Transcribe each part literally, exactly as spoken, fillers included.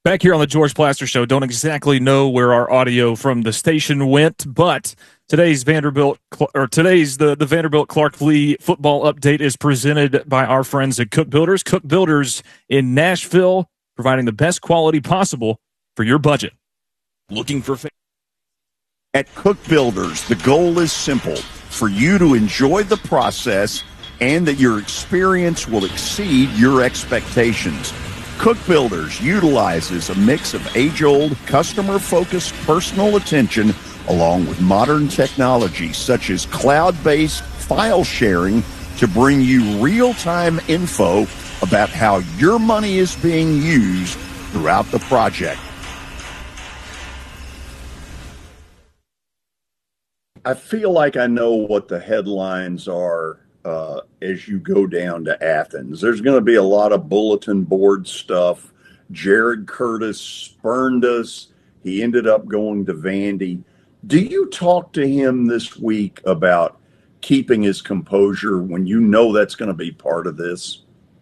Back here on the George Plaster Show, don't exactly know where our audio from the station went, but today's Vanderbilt or today's the, the Vanderbilt Clark Lee football update is presented by our friends at Cook Builders. Cook Builders in Nashville, providing the best quality possible for your budget. Looking for fa- At Cook Builders, the goal is simple: for you to enjoy the process and that your experience will exceed your expectations. Cook Builders utilizes a mix of age-old, customer-focused personal attention along with modern technology such as cloud-based file sharing to bring you real-time info about how your money is being used throughout the project. I feel like I know what the headlines are Uh, as you go down to Athens. There's going to be a lot of bulletin board stuff. Jared Curtis spurned us. He ended up going to Vandy. Do you talk to him this week about keeping his composure when you know that's going to be part of this?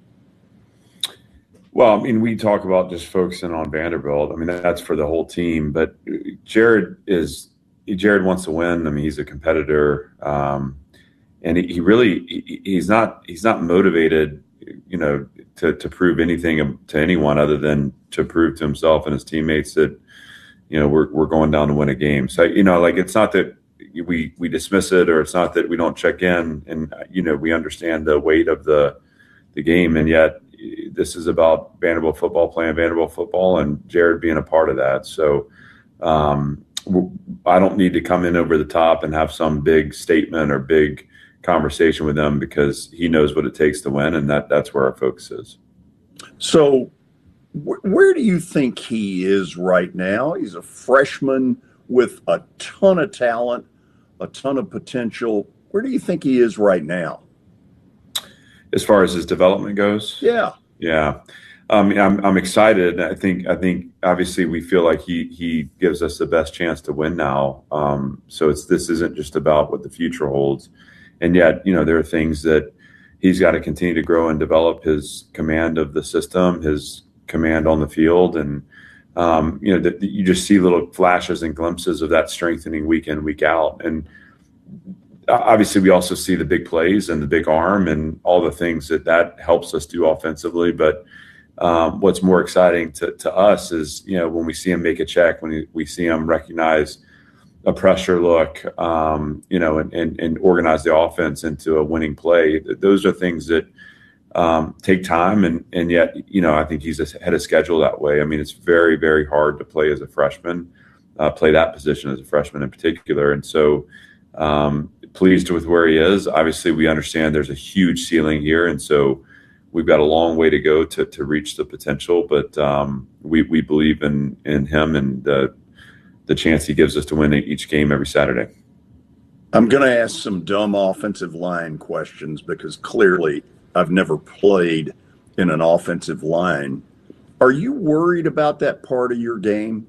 Well, I mean, we talk about just focusing on Vanderbilt. I mean, that's for the whole team. But Jared is Jared wants to win. I mean, he's a competitor. Um, And he really, he's not, he's not motivated, you know, to, to prove anything to anyone other than to prove to himself and his teammates that, you know, we're, we're going down to win a game. So, you know, like, it's not that we, we dismiss it, or it's not that we don't check in, and, you know, we understand the weight of the, the game. And yet this is about Vanderbilt football, playing Vanderbilt football, and Jared being a part of that. So, um, I don't need to come in over the top and have some big statement or big conversation with him, because he knows what it takes to win, and that that's where our focus is. So wh- where do you think he is right now? He's a freshman with a ton of talent, a ton of potential. Where do you think he is right now? As far as his development goes? Yeah. Yeah. Um, I'm I'm excited. I think I think obviously we feel like he he gives us the best chance to win now. Um, so it's this isn't just about what the future holds. And yet, you know, there are things that he's got to continue to grow and develop: his command of the system, his command on the field. And, um, you know, that you just see little flashes and glimpses of that strengthening week in, week out. And obviously we also see the big plays and the big arm and all the things that that helps us do offensively. But um, what's more exciting to, to us is, you know, when we see him make a check, when we see him recognize a pressure look, um, you know, and, and, and organize the offense into a winning play. Those are things that um, take time. And, and yet, you know, I think he's ahead of schedule that way. I mean, it's very, very hard to play as a freshman, uh, play that position as a freshman in particular. And so um, pleased with where he is. Obviously, we understand there's a huge ceiling here. And so we've got a long way to go to, to reach the potential. But um, we, we believe in, in him and the the chance he gives us to win each game every Saturday. I'm going to ask some dumb offensive line questions because clearly I've never played in an offensive line. Are you worried about that part of your game?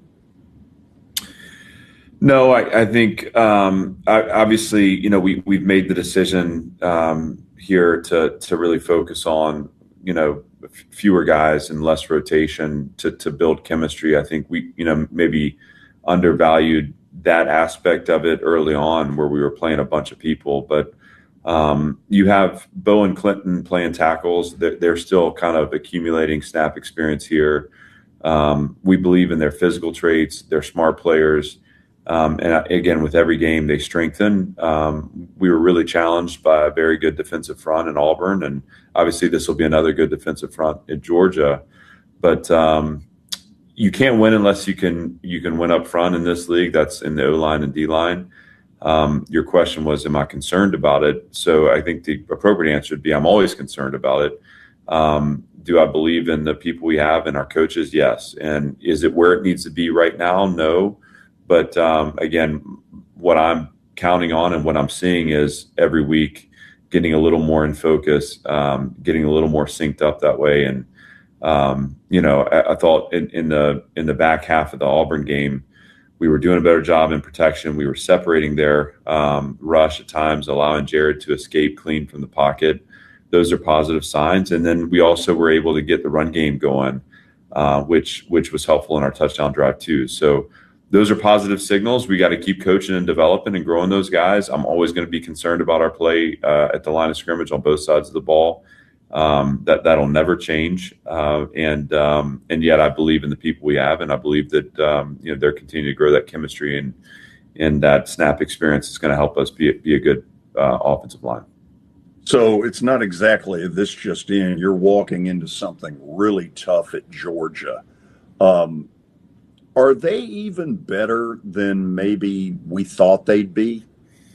No, I, I think um, I, obviously, you know, we, we've made the decision um, here to to really focus on, you know, fewer guys and less rotation to, to build chemistry. I think we, you know, maybe – undervalued that aspect of it early on, where we were playing a bunch of people. But um, you have Bo and Clinton playing tackles. They're, they're still kind of accumulating snap experience here. Um, we believe in their physical traits. They're smart players. Um, and again, with every game they strengthen. Um, we were really challenged by a very good defensive front in Auburn. And obviously this will be another good defensive front in Georgia. But um, you can't win unless you can you can win up front in this league. That's in the O-line and D-line. Um, your question was, am I concerned about it? So I think the appropriate answer would be, I'm always concerned about it. Um, do I believe in the people we have and our coaches? Yes. And is it where it needs to be right now? No. But um, again, what I'm counting on and what I'm seeing is every week getting a little more in focus, um, getting a little more synced up that way. And Um, you know, I, I thought in, in the in the back half of the Auburn game, we were doing a better job in protection. We were separating their um, rush at times, allowing Jared to escape clean from the pocket. Those are positive signs. And then we also were able to get the run game going. uh, which which was helpful in our touchdown drive too. So those are positive signals. We got to keep coaching and developing and growing those guys. I'm always going to be concerned about our play uh, at the line of scrimmage on both sides of the ball. Um, that that'll never change, uh, and um, and yet I believe in the people we have, and I believe that um, you know they're continuing to grow that chemistry, and and that snap experience is going to help us be be a good uh, offensive line. So it's not exactly this just in. You're walking into something really tough at Georgia. Um, are they even better than maybe we thought they'd be?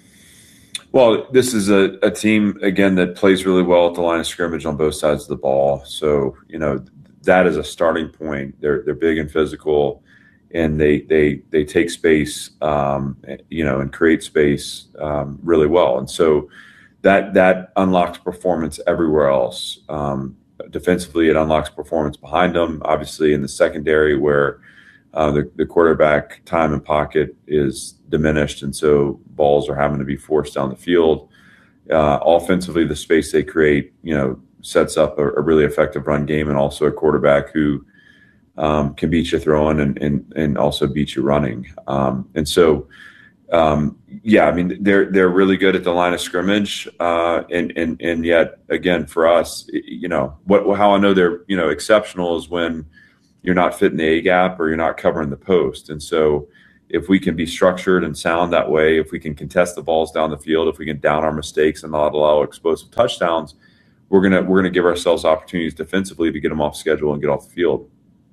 Well, this is a, a team, again, that plays really well at the line of scrimmage on both sides of the ball. So, you know, that is a starting point. They're they're big and physical, and they they they take space, um, you know, and create space um, really well. And so that that unlocks performance everywhere else. Um, defensively, it unlocks performance behind them, obviously in the secondary where uh, the, the quarterback time in pocket is diminished, and so balls are having to be forced down the field. Uh, offensively, the space they create, you know, sets up a, a really effective run game, and also a quarterback who um, can beat you throwing and and, and also beat you running. Um, and so, um, yeah, I mean, they're they're really good at the line of scrimmage, uh, and and and yet again for us, you know, what how I know they're you know exceptional is when you're not fitting the A gap or you're not covering the post, and so. If we can be structured and sound that way, if we can contest the balls down the field, if we can down our mistakes and not allow explosive touchdowns, we're gonna we're gonna give ourselves opportunities defensively to get them off schedule and get off the field.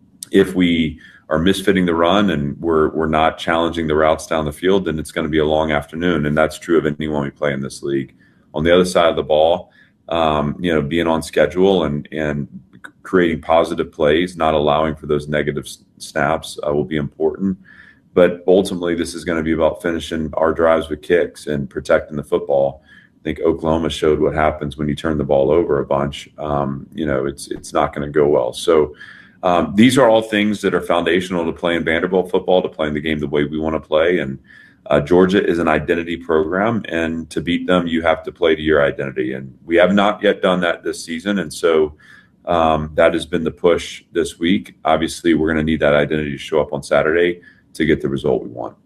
If we are misfitting the run and we're we're not challenging the routes down the field, then it's going to be a long afternoon, and that's true of anyone we play in this league. On the other side of the ball, um, you know, being on schedule and and creating positive plays, not allowing for those negative snaps uh, will be important. But ultimately, this is going to be about finishing our drives with kicks and protecting the football. I think Oklahoma showed what happens when you turn the ball over a bunch. Um, you know, it's it's not going to go well. So um, these are all things that are foundational to playing Vanderbilt football, to playing the game the way we want to play. And uh, Georgia is an identity program, and to beat them, you have to play to your identity. And we have not yet done that this season, and so um, that has been the push this week. Obviously, we're going to need that identity to show up on Saturday to get the result we want.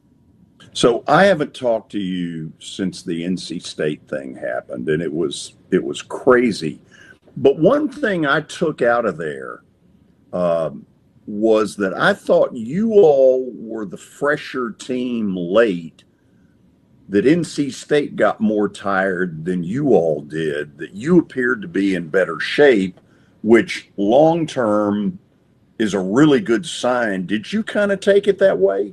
So I haven't talked to you since the N C State thing happened, and it was it was crazy. But one thing I took out of there um, was that I thought you all were the fresher team late, that N C State got more tired than you all did, that you appeared to be in better shape, which long-term is a really good sign. Did you kind of take it that way?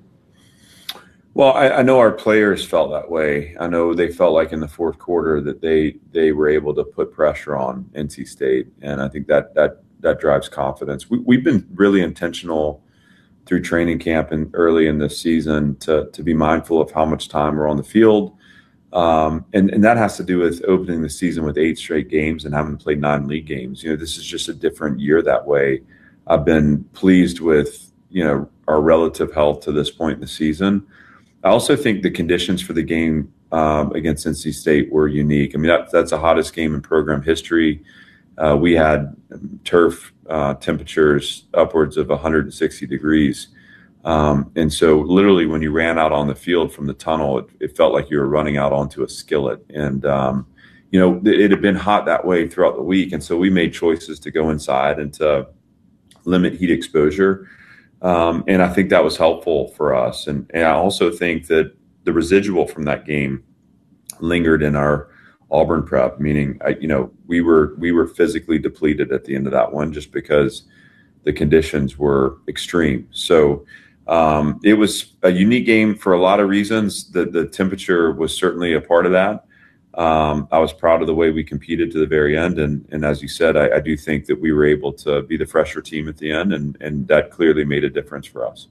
Well, I, I know our players felt that way. I know they felt like in the fourth quarter that they they were able to put pressure on N C State, and I think that that that drives confidence. We, we've been really intentional through training camp and early in this season to to be mindful of how much time we're on the field, um, and and that has to do with opening the season with eight straight games and having played nine league games. You know, this is just a different year that way. I've been pleased with, you know, our relative health to this point in the season. I also think the conditions for the game um, against N C State were unique. I mean, that, that's the hottest game in program history. Uh, we had turf uh, temperatures upwards of one hundred sixty degrees. Um, and so literally when you ran out on the field from the tunnel, it, it felt like you were running out onto a skillet. And, um, you know, it, it had been hot that way throughout the week. And so we made choices to go inside and to limit heat exposure. Um, and I think that was helpful for us. And, and I also think that the residual from that game lingered in our Auburn prep, meaning, I, you know, we were we were physically depleted at the end of that one just because the conditions were extreme. So um, it was a unique game for a lot of reasons. The, the temperature was certainly a part of that. Um, I was proud of the way we competed to the very end. And, and as you said, I, I do think that we were able to be the fresher team at the end, and, and that clearly made a difference for us.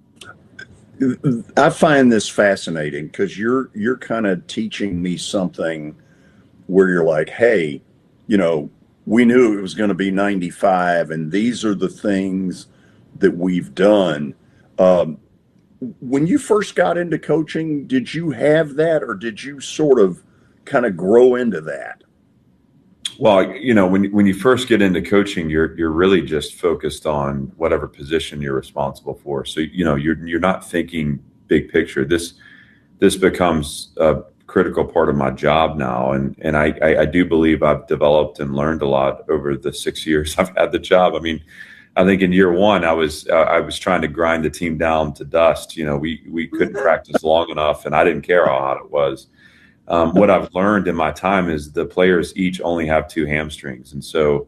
I find this fascinating because you're you're kind of teaching me something where you're like, hey, you know, we knew it was going to be ninety-five, and these are the things that we've done. Um, when you first got into coaching, did you have that, or did you sort of kind of grow into that? Well, you know, when when you first get into coaching, you're you're really just focused on whatever position you're responsible for. So, you know, you're you're not thinking big picture. This this becomes a critical part of my job now, and and I I, I do believe I've developed and learned a lot over the six years I've had the job. I mean, I think in year one I was uh, I was trying to grind the team down to dust. You know, we we couldn't practice long enough, and I didn't care how hot it was. Um, what I've learned in my time is the players each only have two hamstrings, and so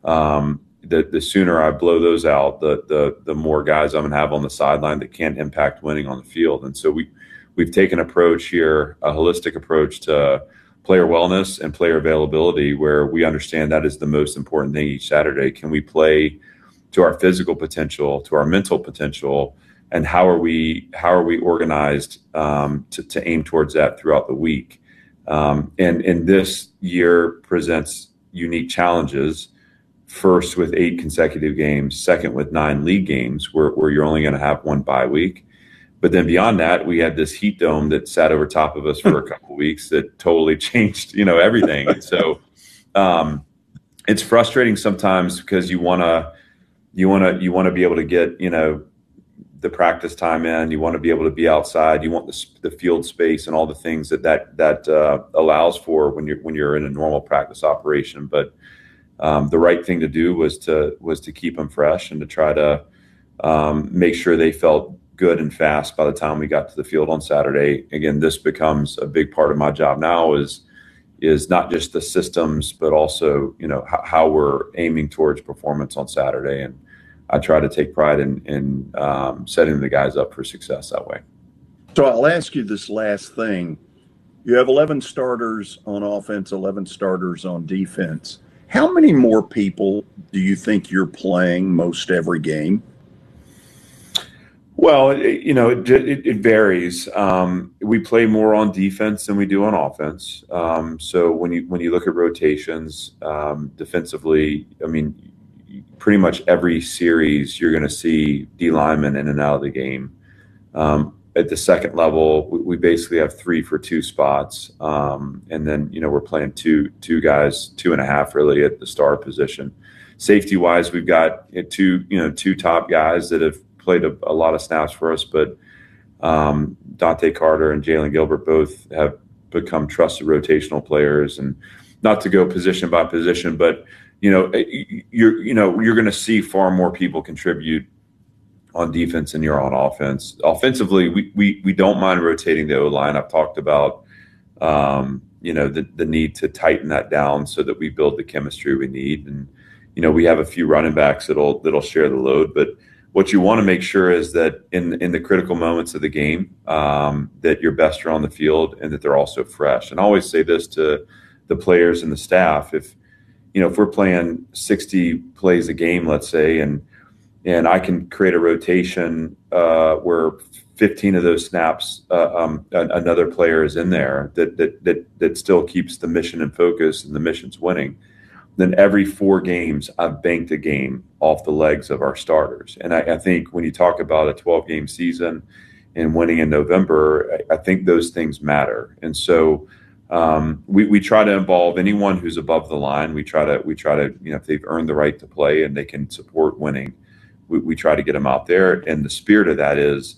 um, the the sooner I blow those out, the the the more guys I'm going to have on the sideline that can't impact winning on the field. And so we we've taken an approach here, a holistic approach to player wellness and player availability, where we understand that is the most important thing each Saturday. Can we play to our physical potential, to our mental potential, and how are we how are we organized um, to to aim towards that throughout the week? Um, and, and this year presents unique challenges, first with eight consecutive games, second with nine league games where, where you're only going to have one bye week. But then beyond that, we had this heat dome that sat over top of us for a couple of weeks that totally changed, you know, everything. And so um, it's frustrating sometimes because you want to, you want to, you want to be able to get, you know, the practice time in, you want to be able to be outside, you want the, the field space and all the things that that, that uh, allows for when you're, when you're in a normal practice operation. But um, the right thing to do was to, was to keep them fresh and to try to um, make sure they felt good and fast by the time we got to the field on Saturday. Again, this becomes a big part of my job now is, is not just the systems, but also, you know, how, how we're aiming towards performance on Saturday. And I try to take pride in, in um, setting the guys up for success that way. So I'll ask you this last thing. You have eleven starters on offense, eleven starters on defense. How many more people do you think you're playing most every game? Well, it, you know, it, it, it varies. Um, we play more on defense than we do on offense. Um, so when you when you look at rotations um, defensively, I mean, pretty much every series you're going to see D linemen in and out of the game. Um, at the second level, we, we basically have three for two spots, um, and then you know we're playing two two guys, two and a half really at the star position. Safety wise, we've got two you know two top guys that have played a, a lot of snaps for us, but um, Dante Carter and Jalen Gilbert both have become trusted rotational players. And not to go position by position, but you know, you're you know you're going to see far more people contribute on defense than you're on offense. Offensively, we we we don't mind rotating the O line. I've talked about um, you know the the need to tighten that down so that we build the chemistry we need. And you know we have a few running backs that'll that'll share the load. But what you want to make sure is that in in the critical moments of the game, um, that your best are on the field and that they're also fresh. And I always say this to the players and the staff: if you know, if we're playing sixty plays a game, let's say, and and I can create a rotation uh, where fifteen of those snaps, uh, um, another player is in there that, that that that still keeps the mission in focus and the mission's winning, then every four games I've banked a game off the legs of our starters. And I, I think when you talk about a twelve-game season and winning in November, I, I think those things matter. And so Um, we, we try to involve anyone who's above the line. We try to, we try to, you know, if they've earned the right to play and they can support winning, we, we try to get them out there. And the spirit of that is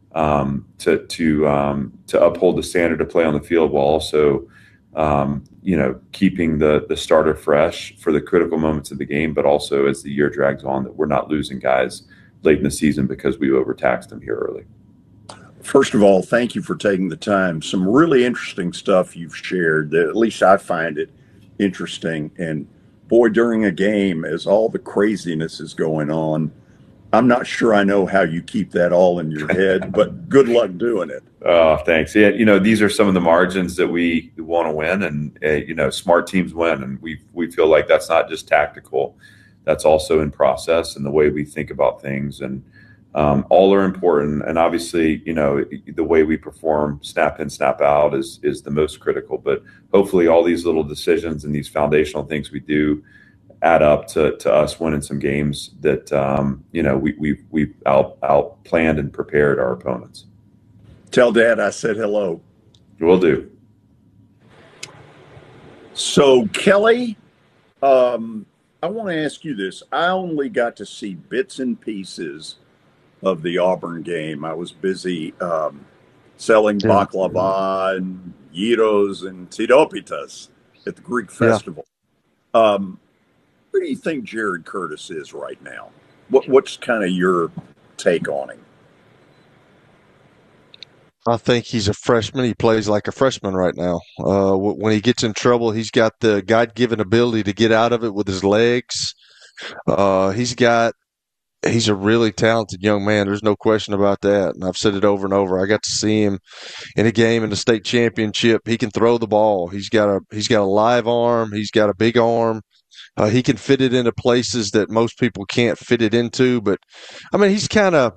um, to, to, um, to uphold the standard of play on the field while also, um, you know, keeping the, the starter fresh for the critical moments of the game, but also as the year drags on, that we're not losing guys late in the season because we overtaxed them here early. First of all, thank you for taking the time. Some really interesting stuff you've shared. At least I find it interesting. And boy, during a game, as all the craziness is going on, I'm not sure I know how you keep that all in your head, but good luck doing it. Oh, thanks. Yeah, you know, these are some of the margins that we want to win, and uh, you know, smart teams win, and we we feel like that's not just tactical, that's also in process and the way we think about things. And Um, all are important, and obviously, you know, the way we perform snap in, snap out is is the most critical. But hopefully all these little decisions and these foundational things we do add up to to us winning some games that, um, you know, we, we, we've out, out planned and prepared our opponents. Tell Dad I said hello. Will do. So, Kelly, Um, I want to ask you this. I only got to see bits and pieces of the Auburn game. I was busy um, selling baklava and gyros and tiropitas at the Greek festival. Yeah. Um, where do you think Jared Curtis is right now? What, what's kind of your take on him? I think he's a freshman. He plays like a freshman right now. Uh, when he gets in trouble, he's got the God-given ability to get out of it with his legs. Uh, he's got he's a really talented young man. There's no question about that. And I've said it over and over. I got to see him in a game in the state championship. He can throw the ball. He's got a he's got a live arm. He's got a big arm. Uh, he can fit it into places that most people can't fit it into. But I mean, he's kind of.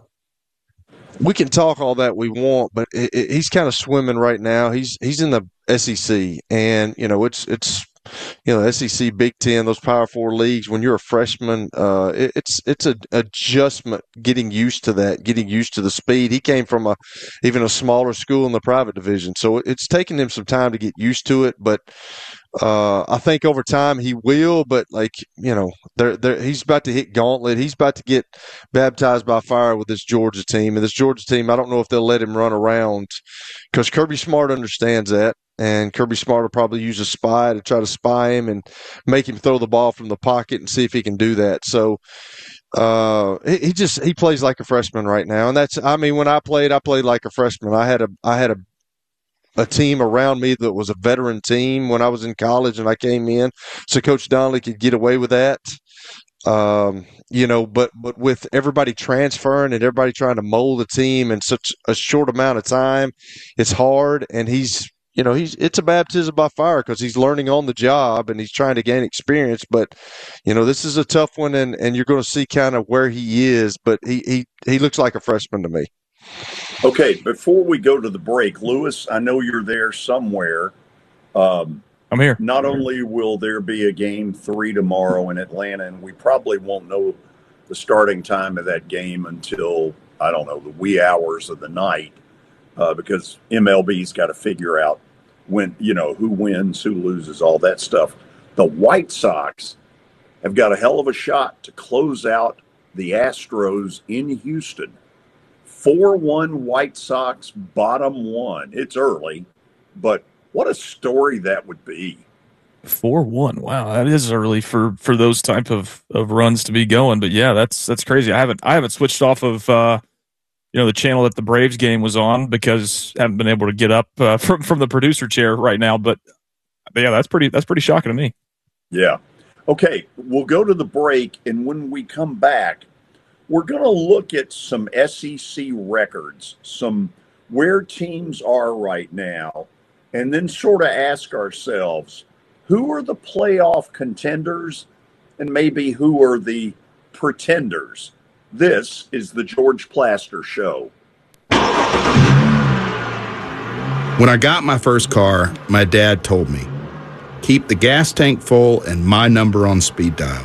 We can talk all that we want, but it, it, he's kind of swimming right now. He's he's in the S E C, and you know it's it's you know S E C, Big Ten, those Power Four leagues. When you're a freshman, uh, it, it's it's an adjustment, getting used to that, getting used to the speed. He came from a even a smaller school in the private division, so it's taken him some time to get used to it. But uh, I think over time he will. But like you know, they're, they're, he's about to hit gauntlet. He's about to get baptized by fire with this Georgia team. And this Georgia team, I don't know if they'll let him run around because Kirby Smart understands that. And Kirby Smart will probably use a spy to try to spy him and make him throw the ball from the pocket and see if he can do that. So uh, he, he just he plays like a freshman right now. And that's I mean, when I played, I played like a freshman. I had a I had a a team around me that was a veteran team when I was in college and I came in, so Coach Donnelly could get away with that. Um, you know, but but with everybody transferring and everybody trying to mold the team in such a short amount of time, it's hard. And he's, you know, he's it's a baptism by fire because he's learning on the job and he's trying to gain experience. But you know, this is a tough one, and, and you're going to see kind of where he is. But he he he looks like a freshman to me. Okay, before we go to the break, Lewis, I know you're there somewhere. Um, I'm here. Not only will there be a game three tomorrow in Atlanta, and we probably won't know the starting time of that game until, I don't know, the wee hours of the night, uh, because M L B's got to figure out when, you know, who wins, who loses, all that stuff. The White Sox have got a hell of a shot to close out the Astros in Houston. four one White Sox, bottom one. It's early, but what a story that would be. four one. Wow, that is early for, for those type of, of runs to be going. But yeah, that's that's crazy. I haven't I haven't switched off of uh, you know the channel that the Braves game was on because I haven't been able to get up uh, from from the producer chair right now. But, but yeah, that's pretty that's pretty shocking to me. Yeah. Okay, we'll go to the break, and when we come back, we're going to look at some S E C records, some where teams are right now, and then sort of ask ourselves, who are the playoff contenders and maybe who are the pretenders? This is the George Plaster Show. When I got my first car, my dad told me, keep the gas tank full and my number on speed dial.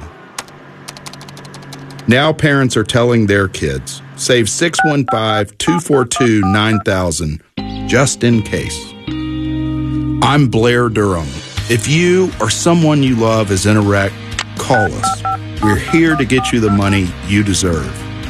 Now parents are telling their kids, save six one five, two four two, nine thousand just in case. I'm Blair Durham. If you or someone you love is in a wreck, call us. We're here to get you the money you deserve.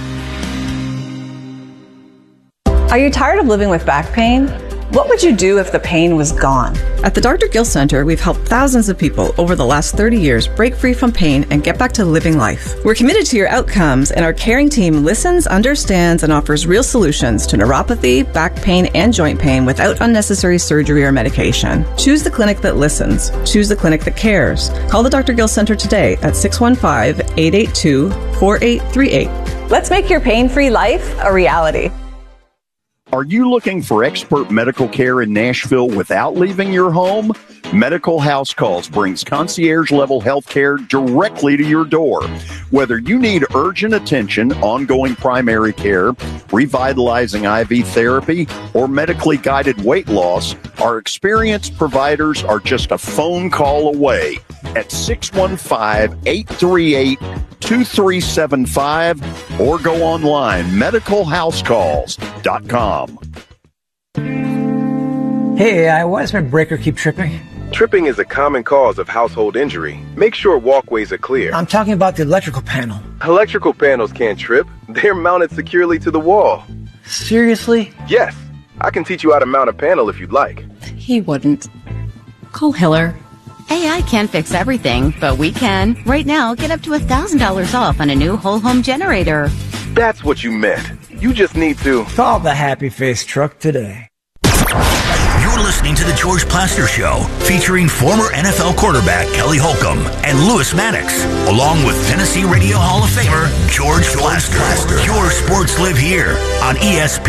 Are you tired of living with back pain? What would you do if the pain was gone? At the Doctor Gill Center, we've helped thousands of people over the last thirty years break free from pain and get back to living life. We're committed to your outcomes, and our caring team listens, understands, and offers real solutions to neuropathy, back pain, and joint pain without unnecessary surgery or medication. Choose the clinic that listens. Choose the clinic that cares. Call the Doctor Gill Center today at six one five, eight eight two, four eight three eight. Let's make your pain-free life a reality. Are you looking for expert medical care in Nashville without leaving your home? Medical House Calls brings concierge-level health care directly to your door. Whether you need urgent attention, ongoing primary care, revitalizing I V therapy, or medically guided weight loss, our experienced providers are just a phone call away at six one five, eight three eight, two three seven five or go online, medical house calls dot com. Hey, uh, why does my breaker keep tripping? Tripping is a common cause of household injury. Make sure walkways are clear. I'm talking about the electrical panel. Electrical panels can't trip. They're mounted securely to the wall. Seriously? Yes. I can teach you how to mount a panel if you'd like. He wouldn't. Call Hiller. A I can't fix everything, but we can. Right now, get up to one thousand dollars off on a new whole home generator. That's what you meant. You just need to call the Happy Face truck today. You're listening to The George Plaster Show, featuring former N F L quarterback Kelly Holcomb and Lewis Maddox, along with Tennessee Radio Hall of Famer George Plaster. Your sports live here on E S P N.